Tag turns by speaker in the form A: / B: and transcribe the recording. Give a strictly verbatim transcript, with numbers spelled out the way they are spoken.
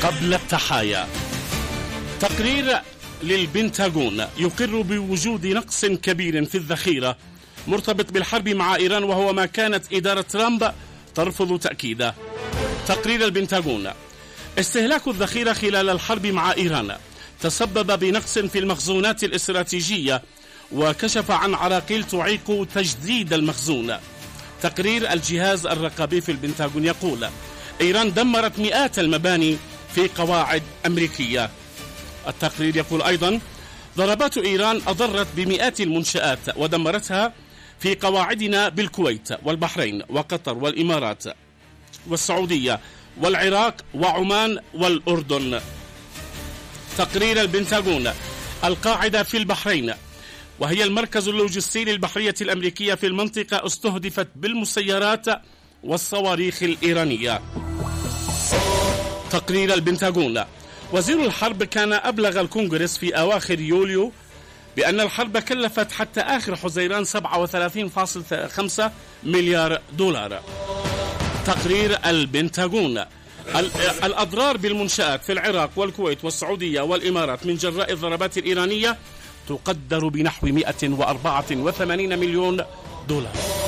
A: قبل التحايا. تقرير للبنتاغون يقر بوجود نقص كبير في الذخيرة مرتبط بالحرب مع إيران، وهو ما كانت إدارة ترامب ترفض تأكيده. تقرير البنتاغون: استهلاك الذخيرة خلال الحرب مع إيران تسبب بنقص في المخزونات الاستراتيجية وكشف عن عراقيل تعيق تجديد المخزون. تقرير الجهاز الرقابي في البنتاغون يقول: إيران دمرت مئات المباني في قواعد أمريكية. التقرير يقول أيضا: ضربات إيران أضرت بمئات المنشآت ودمرتها في قواعدنا بالكويت والبحرين وقطر والإمارات والسعودية والعراق وعمان والأردن. تقرير البنتاغون: القاعدة في البحرين، وهي المركز اللوجستي للبحرية الأمريكية في المنطقة، استهدفت بالمسيرات والصواريخ الإيرانية. تقرير البنتاغون: وزير الحرب كان أبلغ الكونغرس في أواخر يوليو بأن الحرب كلفت حتى آخر حزيران سبعة وثلاثين فاصلة خمسة مليار دولار. تقرير البنتاغون: الأضرار بالمنشآت في العراق والكويت والسعودية والإمارات من جراء الضربات الإيرانية تقدر بنحو مئة وأربعة وثمانين مليون دولار.